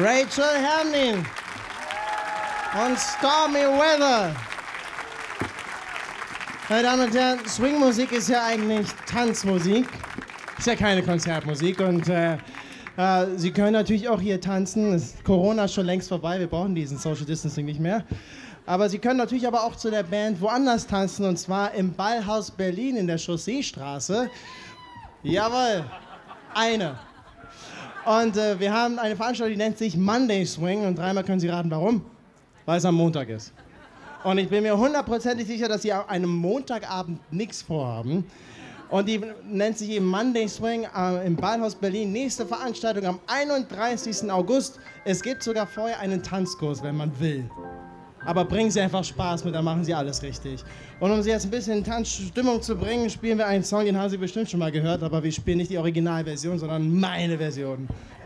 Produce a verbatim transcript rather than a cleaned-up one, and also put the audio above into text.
Rachel Hermlin und Stormy Weather. Meine Damen und Herren, Swingmusik ist ja eigentlich Tanzmusik. Ist ja keine Konzertmusik und äh, äh, Sie können natürlich auch hier tanzen. Ist Corona ist schon längst vorbei, wir brauchen diesen Social Distancing nicht mehr. Aber Sie können natürlich aber auch zu der Band woanders tanzen und zwar im Ballhaus Berlin in der Chausseestraße. Jawohl, eine. Und äh, wir haben eine Veranstaltung, die nennt sich Monday Swing und dreimal können Sie raten, warum? Weil es am Montag ist. Und ich bin mir hundertprozentig sicher, dass Sie an einem Montagabend nichts vorhaben. Und die nennt sich eben Monday Swing äh, im Ballhaus Berlin. Nächste Veranstaltung am einunddreißigsten August. Es gibt sogar vorher einen Tanzkurs, wenn man will. Aber bringen Sie einfach Spaß mit, dann machen Sie alles richtig. Und um Sie jetzt ein bisschen in Tanzstimmung zu bringen, spielen wir einen Song, den haben Sie bestimmt schon mal gehört, aber wir spielen nicht die Originalversion, sondern meine Version.